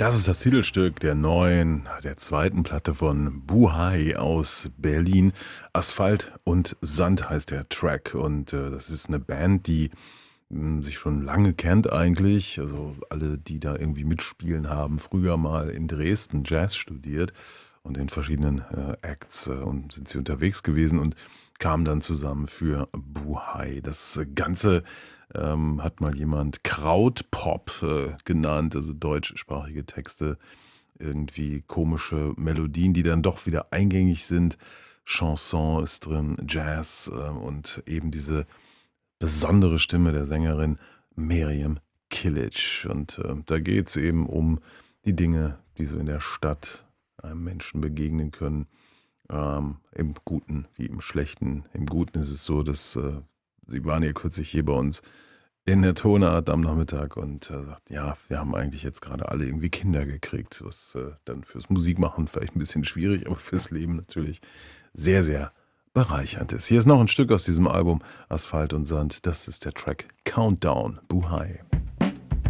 Das ist das Titelstück der zweiten Platte von Buhai aus Berlin. Asphalt und Sand heißt der Track und, das ist eine Band, die, sich schon lange kennt eigentlich. Also, alle, die da irgendwie mitspielen, haben früher mal in Dresden Jazz studiert und in verschiedenen, Acts, und sind sie unterwegs gewesen und kamen dann zusammen für Buhai. Das Ganze hat mal jemand Krautpop genannt, also deutschsprachige Texte, irgendwie komische Melodien, die dann doch wieder eingängig sind. Chanson ist drin, Jazz und eben diese besondere Stimme der Sängerin Miriam Kilic. Und da geht es eben um die Dinge, die so in der Stadt einem Menschen begegnen können, im Guten wie im Schlechten. Im Guten ist es so, dass sie waren ja kürzlich hier bei uns in der Tonart am Nachmittag und sagt, ja, wir haben eigentlich jetzt gerade alle irgendwie Kinder gekriegt, was dann fürs Musikmachen vielleicht ein bisschen schwierig, aber fürs Leben natürlich sehr, sehr bereichernd ist. Hier ist noch ein Stück aus diesem Album Asphalt und Sand. Das ist der Track Countdown, Buhai.